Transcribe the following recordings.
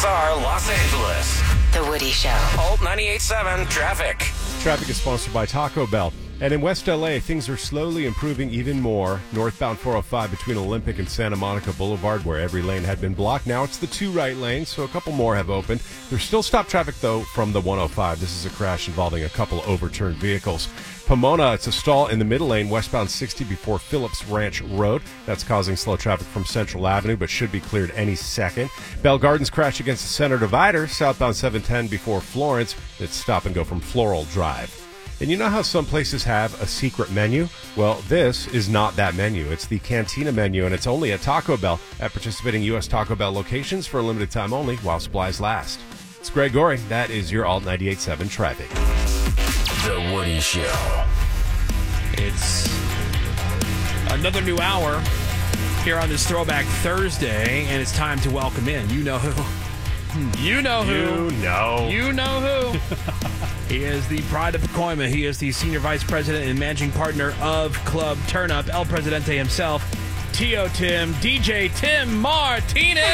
KXSR Los Angeles. The Woody Show. Alt 98.7 traffic. Traffic is sponsored by Taco Bell. And in West LA, things are slowly improving even more. Northbound 405 between Olympic and Santa Monica Boulevard, where every lane had been blocked. Now it's the two right lanes, so a couple more have opened. There's still stop traffic, though, from the 105. This is a crash involving a couple overturned vehicles. Pomona, it's a stall in the middle lane, westbound 60 before Phillips Ranch Road. That's causing slow traffic from Central Avenue, but should be cleared any second. Bell Gardens crash against the center divider, southbound 710 before Florence. It's stop and go from Floral Drive. And you know how some places have a secret menu? Well, this is not that menu. It's the Cantina menu, and it's only at Taco Bell at participating U.S. Taco Bell locations for a limited time only while supplies last. It's Greg Goring. That is your Alt 98.7 traffic. The Woody Show. It's another new hour here on this Throwback Thursday, and it's time to welcome in. You know who. You know who. You know who. He is the pride of Pacoima. He is the senior vice president and managing partner of Club Turn Up, El Presidente himself, Tio Tim, DJ Tim Martinez.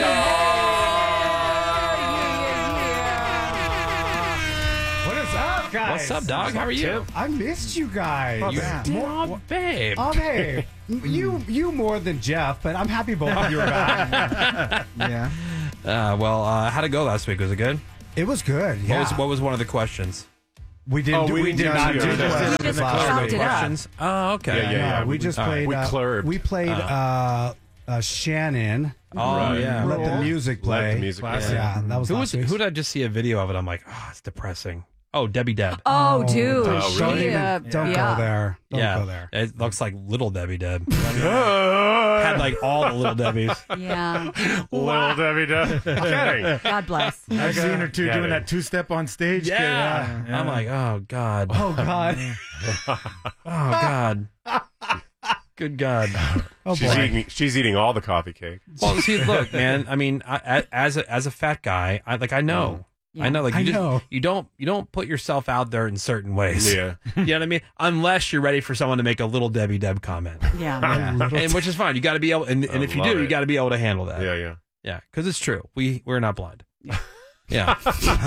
What is up, guys? What's up, dog? How are you? I missed you guys. Babe. Oh, hey. You more than Jeff, but I'm happy both of you are back. Yeah. How'd it go last week? Was it good? It was good, yeah. What was one of the questions? We did not do We just chopped it up. Questions? Oh, okay. Yeah. We just played. We played Shannon. Oh, yeah. Let the music play. Let the music play. Yeah, that was last week. Who did I just see a video of it? I'm like, oh, it's depressing. Oh, Debbie Deb. Oh, dude. Don't go there. Don't go there. It looks like Little Debbie Deb. Had like all the Little Debbies. Yeah. Little Debbie Deb. Kidding. God bless. I've seen her too doing that two-step on stage. Yeah. I'm like, oh, God. Oh, God. Oh, God. Good God. Oh, She's eating all the coffee cake. Well, see, look, man. I mean, as a fat guy, I know. Yeah. I know, like you don't put yourself out there in certain ways. Yeah. You know what I mean? Unless you're ready for someone to make a Little Debbie Deb comment. Yeah. And which is fine. You got to be able, and if you do, you got to be able to handle that. Yeah. Because it's true. We're not blind. Yeah.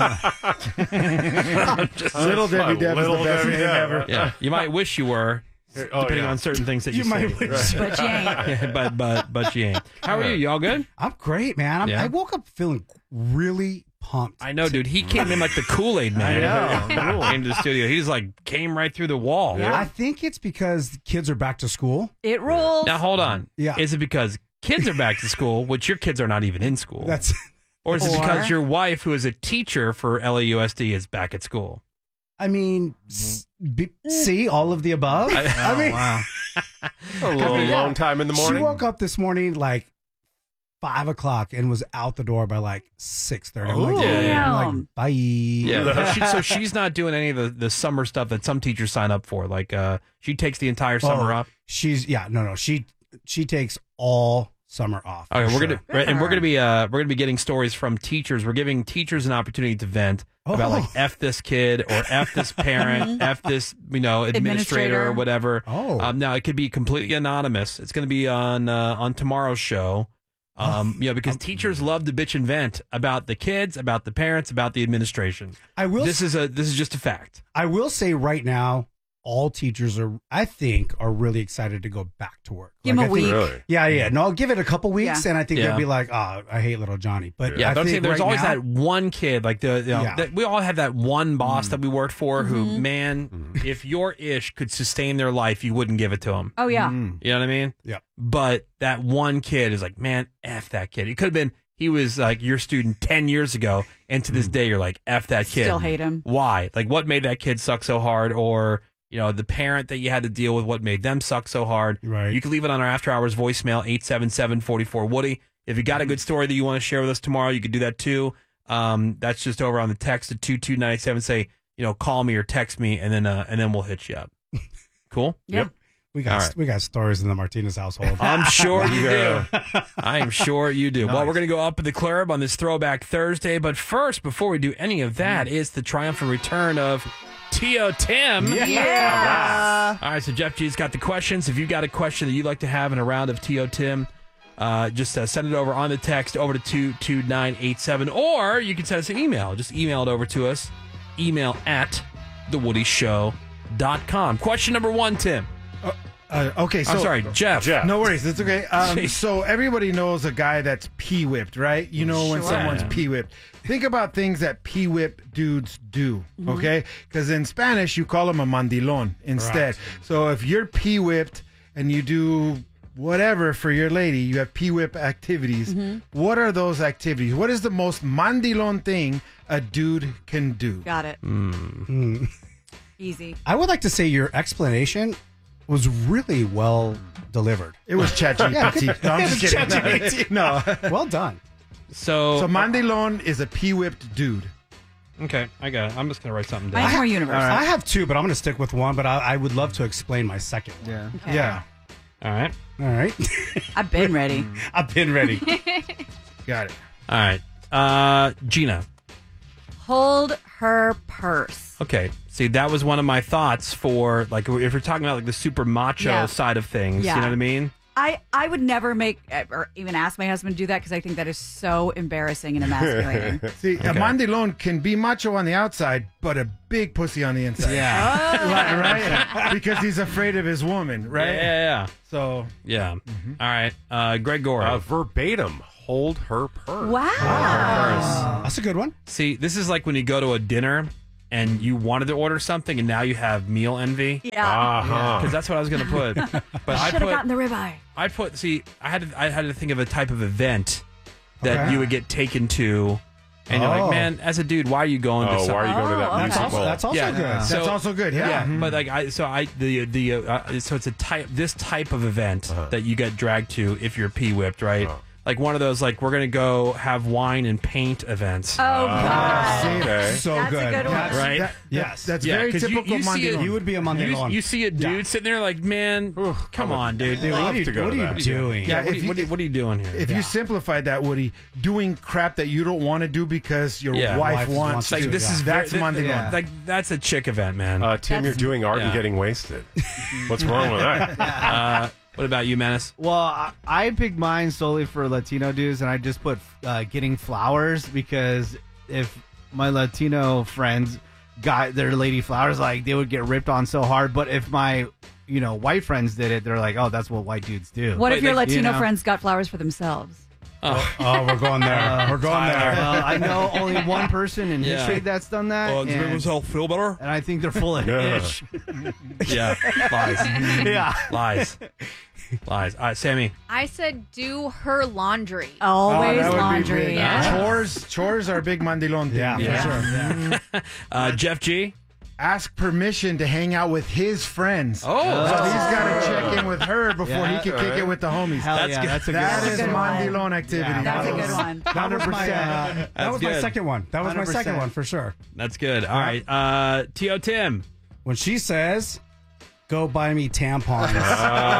Little Debbie Deb is the best name ever. Yeah. You might wish you were. Depending on certain things that you say. might wish. But you ain't. Yeah, but you ain't. How are you? You all good? I'm great, man. I woke up feeling really pumped. I know, dude. He came in like the Kool-Aid man. I know. Came to the studio. He just like came right through the wall. I think it's because the kids are back to school. It rules. Now hold on. Yeah. Is it because kids are back to school, which your kids are not even in school? Or is it Or- because your wife, who is a teacher for LAUSD, is back at school? I mean, see, all of the above. I mean, Wow. A little long time in the morning. She woke up this morning like 5 o'clock and was out the door by like 6:30. I'm like, Damn. I'm like, bye. Yeah. So she's not doing any of the summer stuff that some teachers sign up for. Like she takes the entire summer off. She takes all summer off. Okay, for we're gonna be getting stories from teachers. We're giving teachers an opportunity to vent about like F this kid or F this parent, F this administrator or whatever. Now it could be completely anonymous. It's going to be on tomorrow's show. Because teachers love to bitch and vent about the kids, about the parents, about the administration. This is just a fact. I will say right now, all teachers are really excited to go back to work. Give them a week. Really? Yeah. No, I'll give it a couple weeks, and I think Yeah. they'll be like, "Oh, I hate little Johnny." But Yeah, I don't think say there's right always now- that one kid, like that we all had that one boss that we worked for who, man, if your ish could sustain their life, you wouldn't give it to him. Oh, yeah. You know what I mean? Yeah. But that one kid is like, man, F that kid. It could have been, he was like your student 10 years ago, and to this day, you're like, F that kid. Still hate him. Why? Like, what made that kid suck so hard? Or, the parent that you had to deal with, what made them suck so hard? Right. You can leave it on our after hours voicemail, 877-44-WOODY. If you got a good story that you want to share with us tomorrow, you could do that too. That's just over on the text at 22987. Say, call me or text me, and then we'll hit you up. Cool? Yep. We got stories in the Martinez household. I'm sure you do. I am sure you do. Nice. Well, we're going to go up in the club on this Throwback Thursday. But first, before we do any of that, is the triumphant return of Tio Tim. Yeah. All right, so Jeff G's got the questions. If you got a question that you'd like to have in a round of Tio Tim, Just send it over on the text over to 22987, or you can send us an email. Just email it over to us. Email at thewoodyshow.com. Question number 1, Tim. Okay, so I'm sorry, Jeff. No worries, it's okay. So everybody knows a guy that's pee-whipped, right? You know when someone's pee-whipped. Think about things that pee-whip dudes do, okay? Because in Spanish, you call them a mandilon instead. Right. So if you're pee-whipped and you do whatever for your lady, you have pee-whip activities. What are those activities? What is the most mandilon thing a dude can do? Got it. Easy. I would like to say your explanation was really well delivered. It was ChatGPT. No, I'm just kidding. No. Well done. So mandilon is a pee-whipped dude. Okay, I got it. I'm just going to write something down. I have more universe. Right. I have 2, but I'm going to stick with 1, but I would love to explain my second. Yeah. Okay. Yeah. All right. All right. I've been ready. I've been ready. Got it. All right. Gina. Hold her purse. Okay. See, that was one of my thoughts for, like, if we're talking about, like, the super macho side of things. Yeah. You know what I mean? I would never make or even ask my husband to do that because I think that is so embarrassing and emasculating. See, a mandilon can be macho on the outside, but a big pussy on the inside. Yeah. Right? Because he's afraid of his woman, right? Yeah. So. Yeah. All right. Greg Gore. Verbatim. Hold her purse. Wow. That's a good one. See, this is like when you go to a dinner and you wanted to order something and now you have meal envy. Yeah. Because that's what I was going to put. But I should have gotten the ribeye. I had to think of a type of event that you would get taken to. And you're like, man, as a dude, why are you going to something? Why are you going to that musical? That's also good. That's also good, yeah. But like so it's this type of event that you get dragged to if you're pee-whipped, right? Like one of those, like, we're going to go have wine and paint events. Oh, God. Okay. So That's good. a good one. Right? Yes. That's Yeah, very 'cause you typical see it- mandilon. You would be a mandilon. You see a dude sitting there like, man, come on, dude. Dude, what are you doing? Yeah, What are you doing here? If you simplified that, Woody, doing crap that you don't want to do because your wife wants like to. this is that's very, mandilon. like that's a chick event, man. Tim, you're doing art and getting wasted. What's wrong with that? What about you, Menace? Well, I picked mine solely for Latino dudes, and I just put getting flowers because if my Latino friends got their lady flowers, like, they would get ripped on so hard. But if my white friends did it, they're like, oh, that's what white dudes do. What if your Latino friends got flowers for themselves? Oh, we're going there. We're going there. Well, I know only one person in history that's done that. Does it make myself feel better? And I think they're full of ish. Yeah, lies. All right, Sammy. I said do her laundry. Always that would be laundry. big. Yeah. Chores are a big mandilon thing. Yeah, for sure. Jeff G. Ask permission to hang out with his friends. Oh, so he's got to check in with her before he can kick it with the homies. Hell yeah, that's a good That one. is mandilon activity. That's a good one. That was my good. second one. That was my 100%. second one for sure. That's good. All right, T.O. Tim. When she says, go buy me tampons. You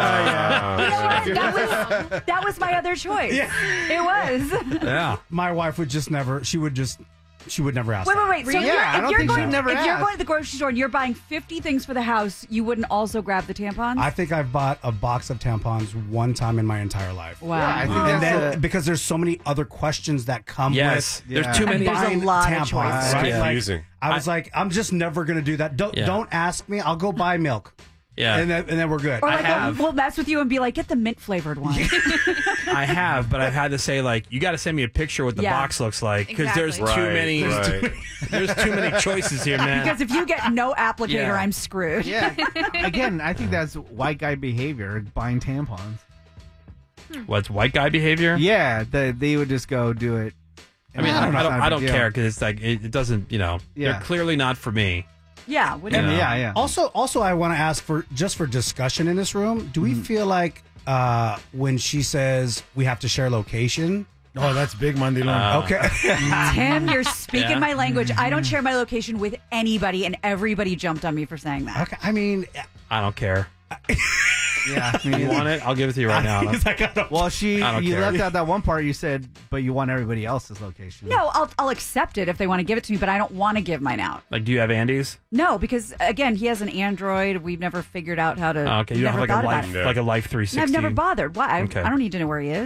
know what? That was my other choice. Yeah. It was. Yeah. My wife would just never, she would never ask. Wait. So I don't think she'd never if you're ask. going to the grocery store and you're buying 50 things for the house, you wouldn't also grab the tampons? I think I've bought a box of tampons one time in my entire life. Wow. I think And that's then, because there's so many other questions that come Yes. with There's too many. There's a buying lot of tampons, choices. right? It's Like, confusing. I was like, I'm just never going to do that. Don't ask me. I'll go buy milk. Yeah. And then we're good. Or like, have. we'll mess with you and be like, get the mint flavored one. I have, but I've had to say, like, you got to send me a picture what the box looks like because there's too Exactly. many. There's too many choices here, man. Because if you get no applicator, Yeah. I'm screwed. Yeah. Again, I think that's white guy behavior, buying tampons. What's white guy behavior? Yeah, they would just go do it. I mean, I don't care because it's like it doesn't. Yeah. They're clearly not for me. Yeah. Whatever. Yeah. Also, I want to ask for discussion in this room. Do we feel like when she says we have to share location? Oh, that's big mandilon. Okay. Tim, you're speaking Yeah. my language. I don't share my location with anybody, and everybody jumped on me for saying that. Okay. I mean, I don't care. Yeah. I mean, You want it? I'll give it to you right now. well, I don't you care. left out that one part. You said, but you want everybody else's location. No, I'll accept it if they want to give it to me, but I don't want to give mine out. Like, do you have Andy's? No, because again, he has an Android. We've never figured out how to. Oh, okay, you don't never have thought about it. like a Life 360. I've never bothered. Why? Okay. I don't need to know where he is.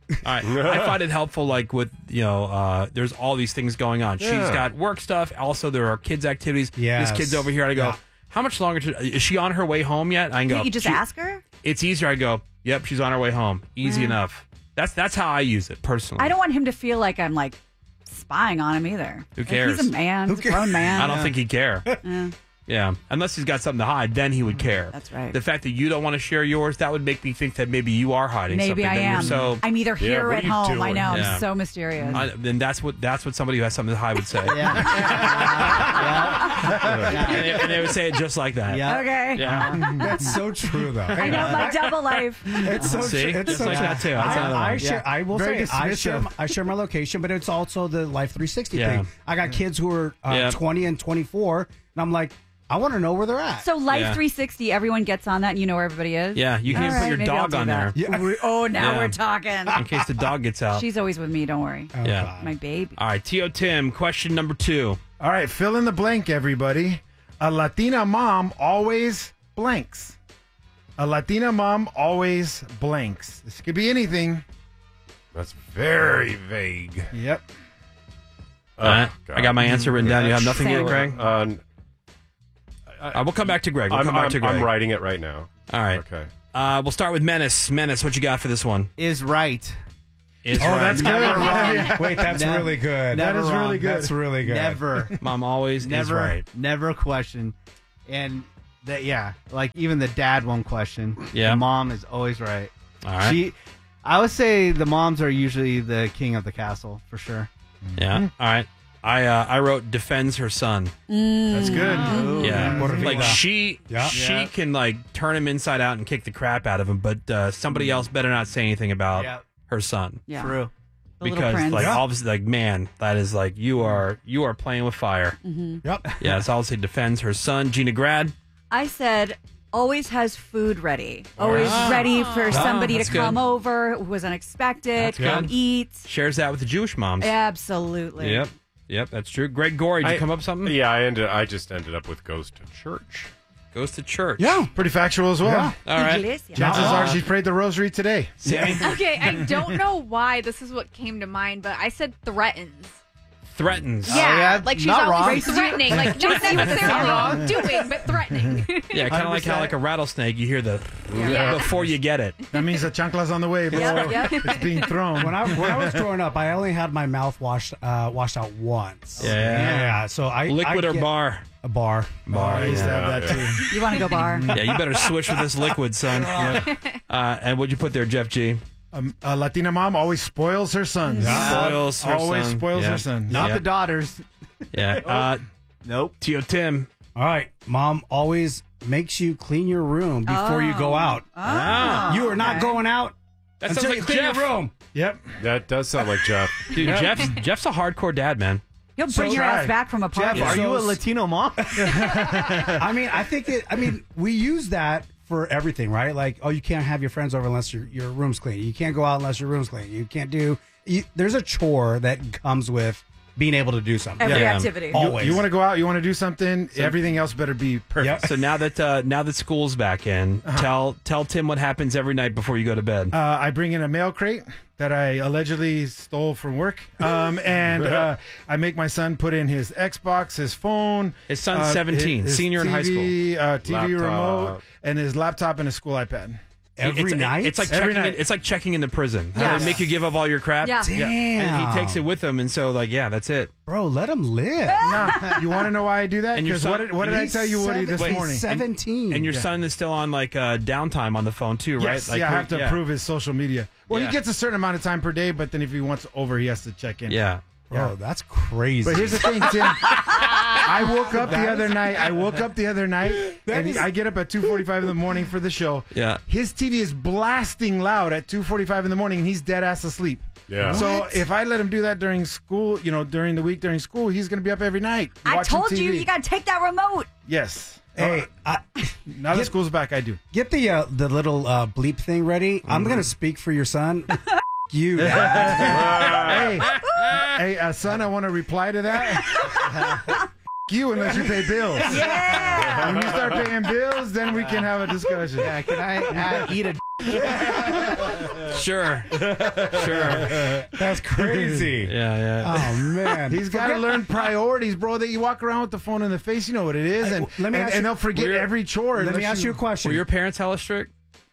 All right. I find it helpful, like with, there's all these things going on. She's got work stuff. Also, there are kids' activities. Yes. This kid's over here. I go, how much longer? Is she on her way home yet? I can go. Can't you just ask her? It's easier. I go, yep, she's on her way home. Easy enough. That's how I use it personally. I don't want him to feel like I'm like spying on him either. Who cares? He's a man. He's a grown man. I don't think he'd care. Yeah, unless he's got something to hide, then he would care. That's right. The fact that you don't want to share yours, that would make me think that maybe you are hiding something. Maybe I am. I'm either here or what at are you home. doing? I know. Yeah. I'm so mysterious. Then that's what somebody who has something to hide would say. And they would say it just like that. Yeah. Okay. Yeah. That's so true, though. I know my double life. It's so See? true. It's Just so like true. that, too. That's another one. I will Very say, dismissive. I share my location, but it's also the Life 360 Yeah. thing. I got kids who are 20 and 24, and I'm like, I want to know where they're at. So Life Yeah. 360, everyone gets on that and you know where everybody is? Yeah, you can All even put right, your maybe I'll dog do on that. there Oh, now Yeah. we're talking. in case the dog gets out. She's always with me, don't worry. Yeah. My baby. All right, T.O. Tim, question number 2. All right, fill in the blank, everybody. A Latina mom always blanks. A Latina mom always blanks. This could be anything. That's very vague. Yep. I got my answer written down. You have nothing Same. yet, Greg? We'll come back to Greg. I'm writing it right now. All right. Okay. We'll start with Menace. Menace, what you got for this one? Is right. Is Oh, that's good. Wait, that's Never- really good. That is Never really wrong. good. That's really good. Never. Mom always Never. is right. Never question. And that, like even the dad won't question. Yeah. The mom is always right. All right. I would say the moms are usually the king of the castle for sure. Yeah. All right. I wrote defends her son. That's good. Yeah. Por Like vida. she Yeah. can like turn him inside out and kick the crap out of him, but somebody else better not say anything about Yeah. her son. Yeah. True. The little Because prince. like obviously like man, that is like you are playing with fire. Yep. Yeah, it's obviously defends her son. Gina Grad. I said always has food ready. Always ready for somebody to that's come good. over who was unexpected, That's come good. eat. Shares that with the Jewish moms. Absolutely. Yep, that's true. Greg Gorey, did you come up with something? Yeah, I just ended up with goes to church. Goes to church. Yeah. Pretty factual as well. All right. Iglesia. Chances are she prayed the rosary today. Sammy, Okay, I don't know why this is what came to mind, but I said threatens. threatens. yeah, like she's not always wrong. threatening, like not necessarily doing, but threatening. Yeah, kind of like how 100%. like a rattlesnake, you hear the Yeah. before you get it. That means the chancla's on the way, bro. Yep. It's being thrown. When I was growing up, I only had my mouth washed out once. Yeah. So I Liquid I or get bar? A bar. I used to have that too. You want to go bar? Yeah, you better swish with this liquid, son. And what'd you put there, Jeff G? A Latina mom always spoils her sons. Spoils her Always son. spoils Yeah. her sons. Not Yeah. the daughters. Yeah. Nope. Tio Tim. All right. Mom always makes you clean your room before you go out. Ah. You are not going out That until sounds you like clean Jeff. your room. Yep. That does sound like Jeff. Dude, Jeff's a hardcore dad, man. He'll bring your try. ass back from a party. Jeff, are you a So- Latino mom? I mean, we use that for everything, right? Like, oh, you can't have your friends over unless your room's clean. You can't go out unless your room's clean. You can't do. There's a chore that comes with being able to do something. Every Yeah. activity. Always. You want to go out, you want to do something, everything else better be perfect. Yep. So now that school's back in, tell Tim what happens every night before you go to bed. I bring in a mail crate that I allegedly stole from work, and I make my son put in his Xbox, his phone. His son's 17, his senior in high school. TV Laptop. remote, and his laptop and his school iPad. Every night? It's like Every checking. night. It's like checking in the prison. How Yes. they make you give up all your crap. Yeah. Damn. And he takes it with him, and so like, yeah, that's it. Bro, let him live. Nah, you want to know why I do that? And your Because son- what did I He's tell you, Woody, this he's morning? 17. And your son is still on like downtime on the phone too, right? Yes, Like, yeah, I have to approve his social media. Well, Yeah. he gets a certain amount of time per day, but then if he wants over, he has to check in. Yeah. Bro, that's crazy. But here's the thing, Tim. I woke up the other night, and I get up at 2:45 in the morning for the show. Yeah. His TV is blasting loud at 2:45 in the morning, and he's dead ass asleep. Yeah. So if I let him do that during school, during the week during school, he's going to be up every night. I watching told you, TV. you got to take that remote. Yes. Hey, Now that school's back, I do. get the little bleep thing ready. I'm going to speak for your son. You. Hey, son, I want to reply to that. You unless you pay bills. Yeah. When you start paying bills, then we can have a discussion. Yeah, can I eat a Sure. That's crazy. Yeah. Oh man, He's got to learn priorities, bro. That you walk around with the phone in the face, you know what it is, and let me ask you- they'll forget every chore. Let me ask you a question. Were your parents hella strict?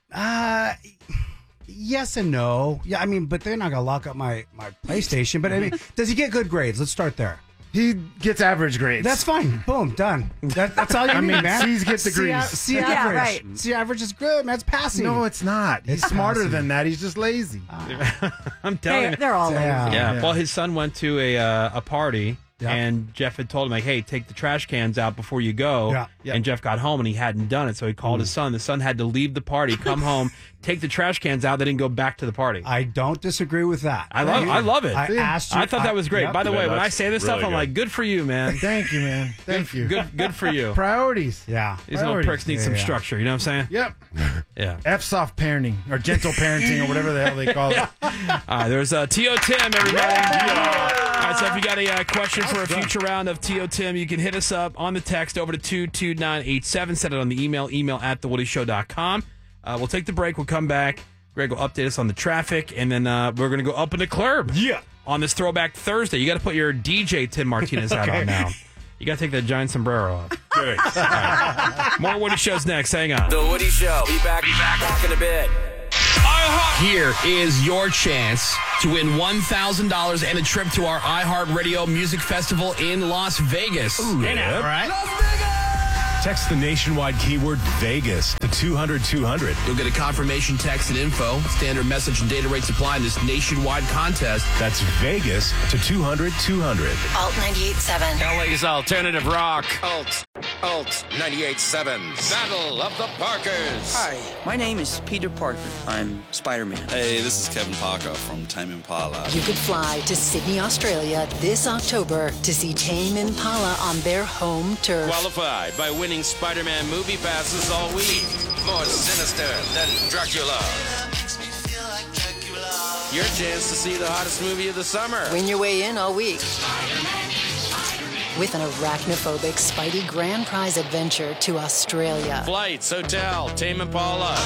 Yes and no. Yeah, I mean, but they're not gonna lock up my PlayStation. But I mean, does he get good grades? Let's start there. He gets average grades. That's fine. Boom, done. That's all you need, man. C's get degrees. C Yeah, average. right. C average is good, man. It's passing. No, it's not. He's It's smarter passing. than that. He's just lazy. I'm telling you. They're all Yeah. lazy. Yeah. Well, his son went to a party, Yeah. and Jeff had told him, like, hey, take the trash cans out before you go. Yeah. And Jeff got home, and he hadn't done it, so he called his son. The son had to leave the party, come home, take the trash cans out. They didn't go back to the party. I don't disagree with that. I love it. I asked you. I thought that was great. Yep. By the way, when I that's say this really stuff, I'm good. like, good for you, man. Thank you, man. Thank you. Good for you. Priorities. Yeah. These little Priorities. pricks need some Yeah. structure. You know what I'm saying? Yep. Yeah. F-soft parenting or gentle parenting or whatever the hell they call it. All right, there's T.O. Tim, everybody. All right, so if you got a question for a future round of T.O. Tim, you can hit us up on the text over to 22987. Send it on the email at thewoodyshow.com. We'll take the break. We'll come back. Greg will update us on the traffic, and then we're going to go up in the club. Yeah. On this Throwback Thursday. You got to put your DJ Tim Martinez hat on now. You got to take that giant sombrero off. Good. All right. More Woody Show's next. Hang on. The Woody Show. Be back in a bit. Here is your chance to win $1,000 and a trip to our iHeartRadio Music Festival in Las Vegas. Yeah. Text the nationwide keyword Vegas to 200-200. You'll get a confirmation text and info. Standard message and data rates apply in this nationwide contest. That's Vegas to 200-200. Alt 98.7. LA's alternative rock. Alt 98.7. Battle of the Parkers. Hi, my name is Peter Parker. I'm Spider-Man. Hey, this is Kevin Parker from Tame Impala. You could fly to Sydney, Australia this October to see Tame Impala on their home turf. Qualified by winning Spider-Man movie passes all week. More sinister than Dracula. Your chance to see the hottest movie of the summer. Win your way in all week. With an arachnophobic Spidey grand prize adventure to Australia. Flights, hotel, Tame Impala.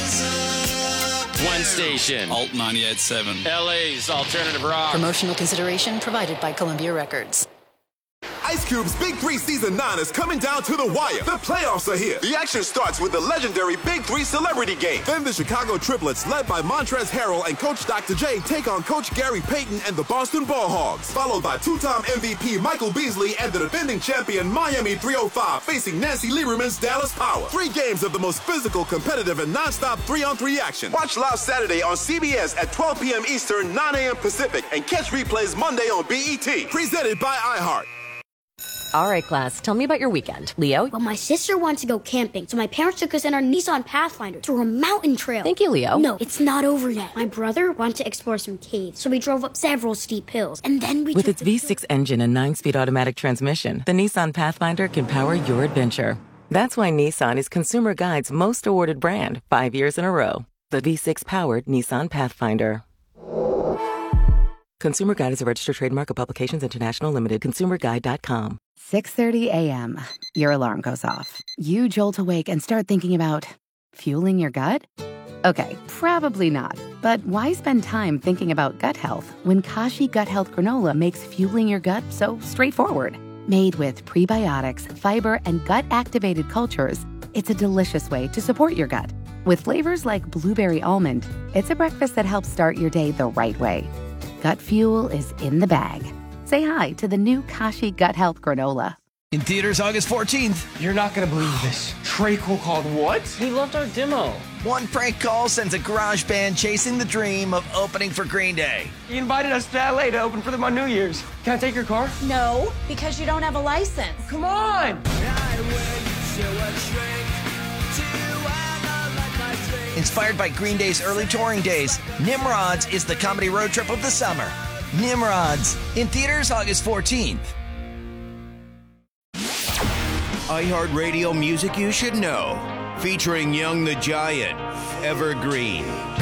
One station. Alt 98.7. LA's alternative rock. Promotional consideration provided by Columbia Records. Ice Cube's Big 3 Season 9 is coming down to the wire. The playoffs are here. The action starts with the legendary Big 3 Celebrity Game. Then the Chicago Triplets, led by Montrezl Harrell and Coach Dr. J, take on Coach Gary Payton and the Boston Ball Hogs. Followed by two-time MVP Michael Beasley and the defending champion Miami 305 facing Nancy Lieberman's Dallas Power. 3 games of the most physical, competitive, and non-stop 3-on-3 action. Watch live Saturday on CBS at 12 p.m. Eastern, 9 a.m. Pacific, and catch replays Monday on BET. Presented by iHeart. All right, class, tell me about your weekend. Leo? Well, my sister wants to go camping, so my parents took us in our Nissan Pathfinder through a mountain trail. Thank you, Leo. No, it's not over yet. My brother wanted to explore some caves, so we drove up several steep hills, and then we With its V6 engine and 9-speed automatic transmission, the Nissan Pathfinder can power your adventure. That's why Nissan is Consumer Guide's most awarded brand 5 years in a row. The V6-powered Nissan Pathfinder. Consumer Guide is a registered trademark of Publications International Limited. ConsumerGuide.com. 6:30 a.m. Your alarm goes off. You jolt awake and start thinking about fueling your gut? Okay, probably not. But why spend time thinking about gut health when Kashi Gut Health Granola makes fueling your gut so straightforward? Made with prebiotics, fiber, and gut-activated cultures, it's a delicious way to support your gut. With flavors like blueberry almond, it's a breakfast that helps start your day the right way. Gut fuel is in the bag. Say hi to the new Kashi Gut Health Granola. In theaters August 14th. You're not going to believe this. Trey Cool called what? He loved our demo. One prank call sends a garage band chasing the dream of opening for Green Day. He invited us to LA to open for them on New Year's. Can I take your car? No, because you don't have a license. Come on! Inspired by Green Day's early touring days, Nimrods is the comedy road trip of the summer. Nimrods, in theaters August 14th. iHeartRadio Music You Should Know, featuring Young the Giant, Evergreen,